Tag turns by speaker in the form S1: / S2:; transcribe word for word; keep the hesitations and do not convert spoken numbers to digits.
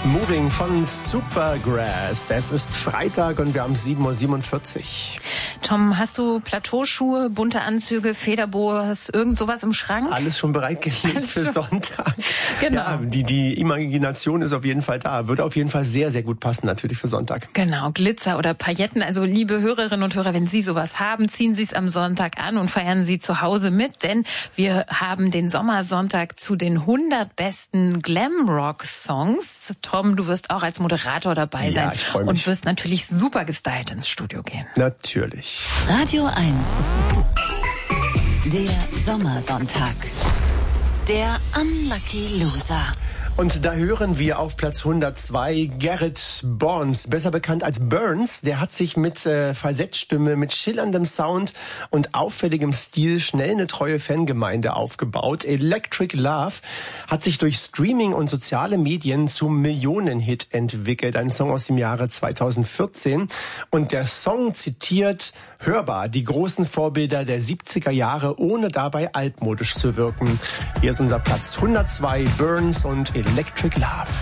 S1: Moving von Supergrass. Es ist Freitag und wir haben sieben Uhr siebenundvierzig.
S2: Tom, hast du Plateauschuhe, bunte Anzüge, Federboas, irgend sowas im Schrank?
S1: Alles schon bereitgelegt Alles für schon. Sonntag. Genau. Ja, die, die Imagination ist auf jeden Fall da. Würde auf jeden Fall sehr, sehr gut passen natürlich für Sonntag.
S2: Genau, Glitzer oder Pailletten. Also liebe Hörerinnen und Hörer, wenn Sie sowas haben, ziehen Sie es am Sonntag an und feiern Sie zu Hause mit. Denn wir haben den Sommersonntag zu den hundert besten Glamrock-Songs. Tom, du wirst auch als Moderator dabei sein.
S1: Ja, ich freue mich.
S2: Und wirst natürlich super gestylt ins Studio gehen.
S1: Natürlich.
S3: Radio eins. Der Sommersonntag. Der Unlucky Loser.
S1: Und da hören wir auf Platz hundertzwei Garrett Barnes, besser bekannt als Burns. Der hat sich mit äh, Falsettstimme, mit schillerndem Sound und auffälligem Stil schnell eine treue Fangemeinde aufgebaut. Electric Love hat sich durch Streaming und soziale Medien zum Millionenhit entwickelt. Ein Song aus dem Jahre zweitausendvierzehn. Und der Song zitiert hörbar die großen Vorbilder der siebziger Jahre, ohne dabei altmodisch zu wirken. Hier ist unser Platz hundertzwei, Burns und Electric Love.